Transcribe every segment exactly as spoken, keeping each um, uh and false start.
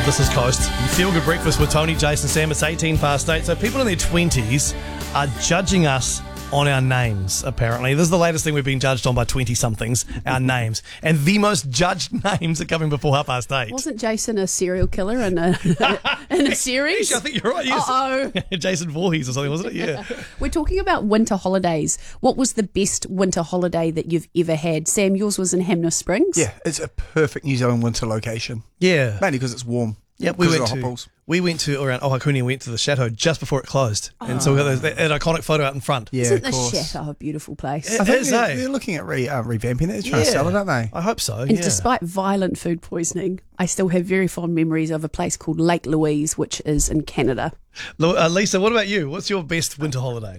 This is Coast. You feel good breakfast with Tony, Jason, Sam. It's eighteen past eight. So people in their twenties are judging us on our names, apparently. This is the latest thing we've been judged on by twenty-somethings, our names. And the most judged names are coming before half past eight. Wasn't Jason a serial killer in a, in a series? I think you're right, yes. Uh-oh. Jason Voorhees or something, wasn't it? Yeah. We're talking about winter holidays. What was the best winter holiday that you've ever had? Sam, yours was in Hanmer Springs? Yeah, it's a perfect New Zealand winter location. Yeah. Mainly because it's warm. Yep, we Because went of the to hot balls. we went to around Ohakuni and went to the chateau just before it closed, and so we got those, that, that iconic photo out in front. Yeah, Isn't of the course. chateau a beautiful place? It I think is, they're, eh? they're looking at re, uh, revamping it. They're trying Yeah. to sell it, aren't they? I hope so. And yeah. despite violent food poisoning, I still have very fond memories of a place called Lake Louise, which is in Canada. Lo- uh, Lisa, what about you? What's your best winter holiday?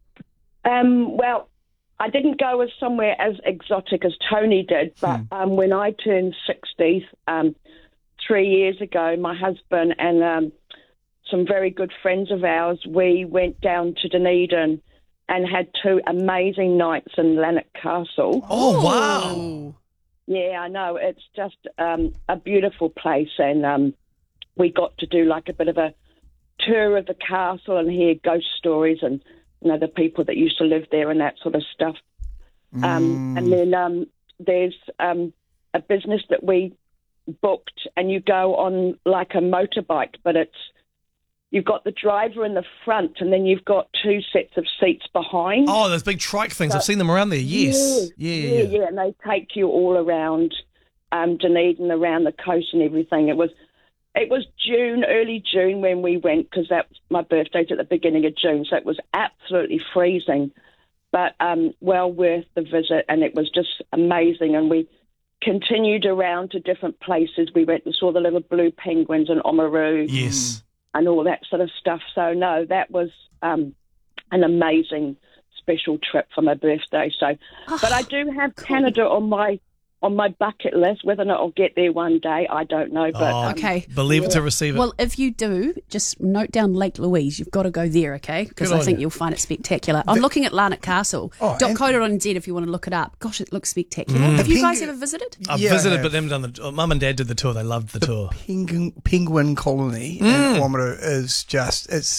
Um, well, I didn't go as somewhere as exotic as Tony did, but um, when I turned sixty um, three years ago, my husband and um, some very good friends of ours, we went down to Dunedin and had two amazing nights in Lanark Castle. Oh, wow. Yeah, I know. It's just um, a beautiful place, and um, we got to do like a bit of a tour of the castle and hear ghost stories and, you know, the people that used to live there and that sort of stuff. Um, and then um, there's um, a business that we booked, and you go on like a motorbike, but it's you've got the driver in the front, and then you've got two sets of seats behind. Oh, those big trike things. I've seen them around there. Yes. Yeah, yeah, yeah, yeah. yeah. And they take you all around um, Dunedin, around the coast and everything. It was it was June, early June when we went, because that was my birthday's at the beginning of June, so it was absolutely freezing, but um, well worth the visit, and it was just amazing. And we continued around to different places. We went and saw the little blue penguins in Oamaru. Yes. And all that sort of stuff. So, no, that was um, an amazing special trip for my birthday. So, But I do have Canada on my on my bucket list. Whether or not I'll get there one day, I don't know. But Oh, um, Okay. Believe it to receive it. Well, if you do, just note down Lake Louise. You've got to go there, okay? Because Good I on think you. you'll find it spectacular. I'm looking at Lanark Castle. Oh, dot and- co dot n z if you want to look it up. Gosh, it looks spectacular. Mm. Have you Ping- guys ever visited? I've Yeah, I visited, have. but them done the. Oh, Mum and Dad did the tour. They loved the tour. Penguin, penguin colony in Oamaru is just, it's